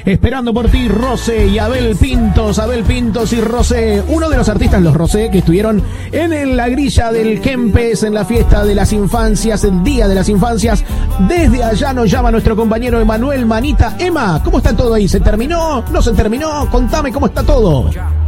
Esperando por ti, Rosé y Abel Pintos y Rosé, uno de los artistas, los Rosé, que estuvieron en la grilla del Kempes, en la fiesta de las infancias, el Día de las Infancias. Desde allá nos llama nuestro compañero Emanuel Manita. Emma, ¿cómo está todo ahí? ¿Se terminó? ¿No se terminó? Contame cómo está todo.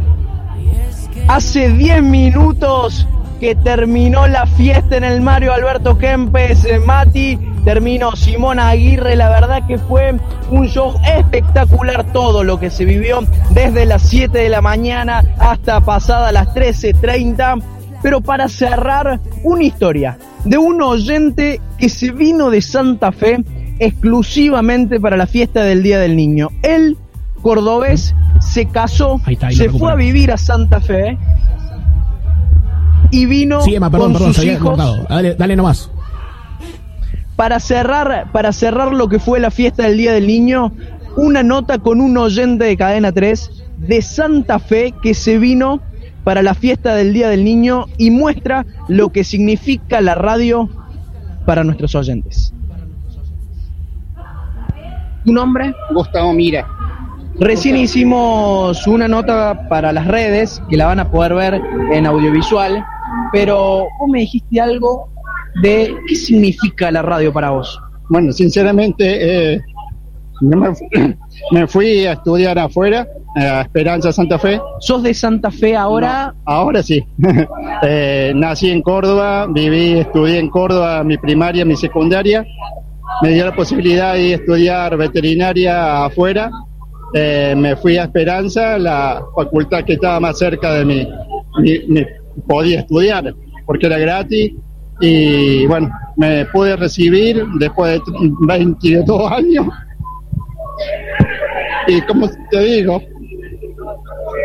Hace 10 minutos que terminó la fiesta en el Mario Alberto Kempes, Mati, terminó Simona Aguirre. La verdad que fue un show espectacular todo lo que se vivió desde las 7 de la mañana hasta pasadas las 13:30. Pero para cerrar, una historia de un oyente que se vino de Santa Fe exclusivamente para la fiesta del Día del Niño. Él, cordobés, se casó, se fue a vivir a Santa Fe y vino con sus hijos. Dale nomás. Para cerrar lo que fue la fiesta del Día del Niño, una nota con un oyente de Cadena 3 de Santa Fe que se vino para la fiesta del Día del Niño y muestra lo que significa la radio para nuestros oyentes. ¿Tu nombre? Gustavo Mira. Recién hicimos una nota para las redes, que la van a poder ver en audiovisual, pero vos me dijiste algo de qué significa la radio para vos. Bueno, sinceramente, me fui a estudiar afuera, a Esperanza Santa Fe. ¿Sos de Santa Fe ahora? No, ahora sí. Nací en Córdoba, estudié en Córdoba mi primaria, mi secundaria. Me dio la posibilidad de estudiar veterinaria afuera. Me fui a Esperanza, la facultad que estaba más cerca de mí, podía estudiar porque era gratis, y bueno, me pude recibir después de 22 años, y como te digo,